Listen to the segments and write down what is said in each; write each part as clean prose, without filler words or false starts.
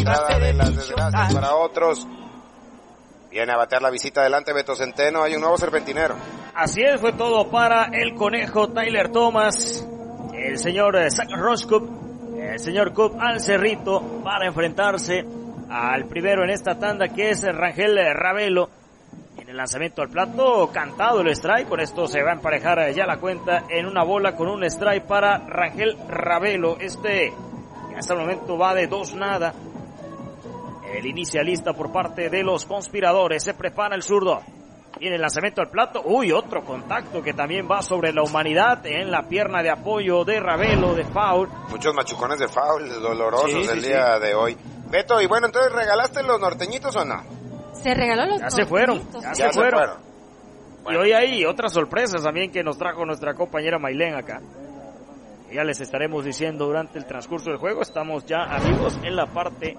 de las desgracias para otros. Viene a batear la visita adelante Beto Centeno, hay un nuevo serpentinero. Así es, fue todo para el conejo Tyler Thomas, el señor Zach Roscoe, el señor Cobb al cerrito para enfrentarse al primero en esta tanda que es Rangel Ravelo. En el lanzamiento al plato, cantado el strike, con esto se va a emparejar ya la cuenta en una bola con un strike para Rangel Ravelo. Hasta el momento va de 2-0. El inicialista por parte de los conspiradores. Se prepara el zurdo. Viene el lanzamiento al plato. Uy, otro contacto que también va sobre la humanidad en la pierna de apoyo de Ravelo, de foul. Muchos machucones de foul, dolorosos el día de hoy. Beto, y bueno, entonces, ¿regalaste los norteñitos o no? Se regaló los norteñitos. Ya se fueron. Bueno. Y hoy hay otras sorpresas también que nos trajo nuestra compañera Maylén acá. Ya les estaremos diciendo durante el transcurso del juego. Estamos ya, amigos, en la parte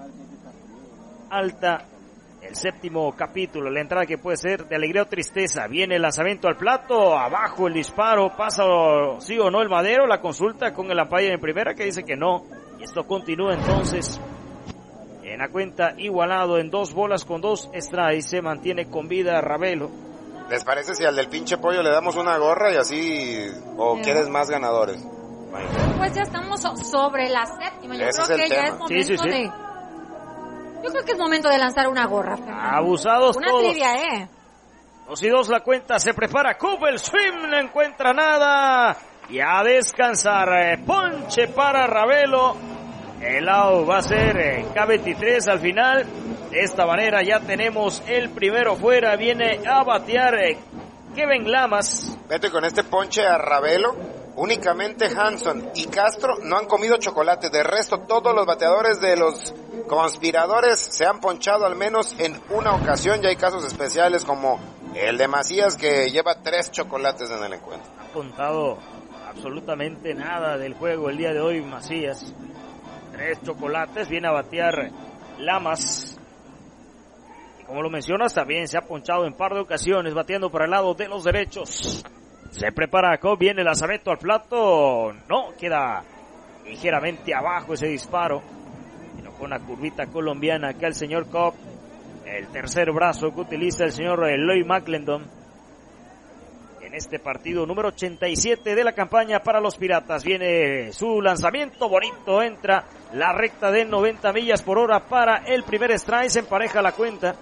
alta, el séptimo capítulo, la entrada que puede ser de alegría o tristeza. Viene el lanzamiento al plato, abajo el disparo, pasa sí o no el madero, la consulta con el umpire en primera que dice que no, y esto continúa entonces en la cuenta igualado en 2 bolas con 2 strikes, se mantiene con vida Ravelo. ¿Les parece si al del pinche pollo le damos una gorra y así, o quieres más ganadores? Pues ya estamos sobre la séptima, yo creo que ya es momento de... Yo creo que es momento de lanzar una gorra, Fernando. Abusados una todos. Trivia, 2-2 la cuenta, se prepara Cobb, el swing, no encuentra nada. Y a descansar, ponche para Ravelo. El out va a ser K23 al final. De esta manera ya tenemos el primero fuera, viene a batear Kevin Lamas. Vete con este ponche a Ravelo. Únicamente Hanson y Castro no han comido chocolate. De resto, todos los bateadores de los conspiradores se han ponchado al menos en una ocasión. Ya hay casos especiales como el de Macías, que lleva 3 chocolates en el encuentro. Ha apuntado absolutamente nada del juego el día de hoy Macías. 3 chocolates, viene a batear Lamas. Y como lo mencionas, también se ha ponchado en par de ocasiones, bateando para el lado de los derechos. Se prepara Cobb, viene el lanzamiento al plato, no, queda ligeramente abajo ese disparo. Pero con una curvita colombiana acá el señor Cobb, el tercer brazo que utiliza el señor Eloy McClendon. En este partido número 87 de la campaña para los Piratas, viene su lanzamiento bonito, entra la recta de 90 millas por hora para el primer strike, se empareja la cuenta.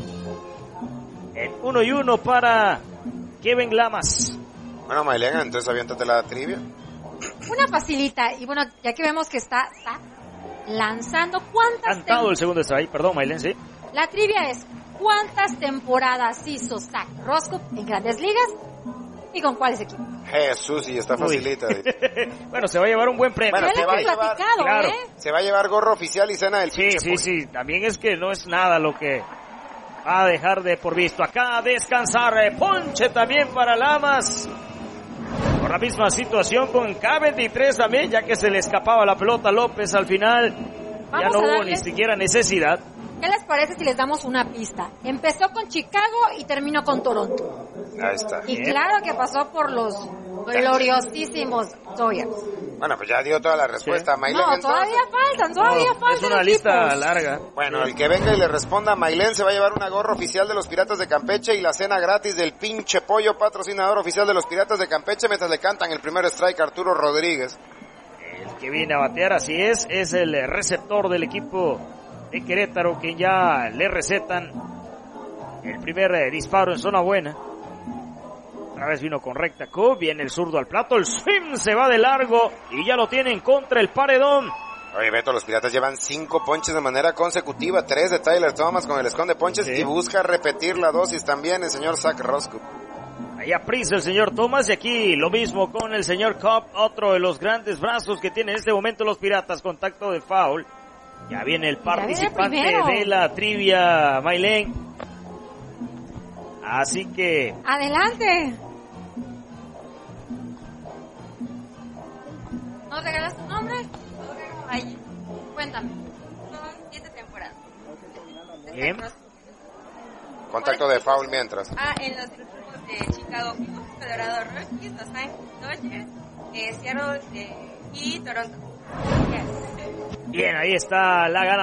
En 1-1 para Kevin Lamas. Bueno, Maylén, entonces aviéntate la trivia. Una facilita, y bueno, ya que vemos que está lanzando, ¿cuántas? Cantado el segundo strike, perdón, Maylén, sí. La trivia es, ¿cuántas temporadas hizo Zach Roscoe en Grandes Ligas? ¿Y con cuáles equipos? Jesús, y está facilita. Bueno, se va a llevar un buen premio. Bueno, se va a llevar, claro. Se va a llevar gorro oficial y cena del pinche pollo. Sí, también es que no es nada lo que va a dejar de por visto. Acá a descansar, ponche también para Lamas. Por la misma situación con K23 también, ya que se le escapaba la pelota a López al final. Ya no hubo ni siquiera necesidad. ¿Qué les parece si les damos una pista? Empezó con Chicago y terminó con Toronto. Ahí está. Y claro que pasó por los gloriosísimos Dodgers. Bueno, pues ya dio toda la respuesta a Maylén. No, todavía faltan. Es una lista larga. Bueno, el que venga y le responda a Maylén se va a llevar una gorra oficial de los Piratas de Campeche y la cena gratis del pinche pollo, patrocinador oficial de los Piratas de Campeche, mientras le cantan el primer strike a Arturo Rodríguez. El que viene a batear, así es el receptor del equipo de Querétaro, que ya le recetan el primer disparo en zona buena. Otra vez vino con recta Cobb, viene el zurdo al plato, el swing se va de largo y ya lo tienen contra el paredón. Oye, Beto, los Piratas llevan 5 ponches de manera consecutiva, 3 de Tyler Thomas con el esconde ponches, y busca repetir la dosis también el señor Zach Roscoe. Ahí aprisa el señor Thomas, y aquí lo mismo con el señor Cobb, otro de los grandes brazos que tienen en este momento los Piratas, contacto de foul. Ya viene el participante de la trivia, Maylén. Así que... ¡adelante! ¿Nos regalas tu nombre? Ay, cuéntame. Son 7 temporadas. Bien. Contacto de foul mientras. En los grupos de Chicago, Colorado Rockies, Los Ángeles Dodgers, Seattle y Toronto. Bien, ahí está la ganadora.